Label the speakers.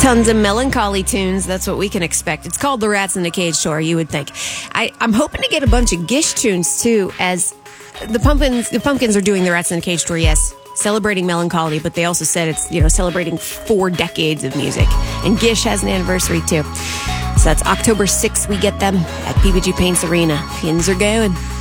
Speaker 1: Tons of melancholy tunes. That's what we can expect. It's called The Rats in the Cage Tour, you would think. I'm hoping to get a bunch of Gish tunes, too, as the Pumpkins are doing the Rats in the Cage Tour, yes, celebrating melancholy, but they also said it's, celebrating 4 decades of music. And Gish has an anniversary, too. So that's October 6th we get them at PPG Paints Arena. Pins are going.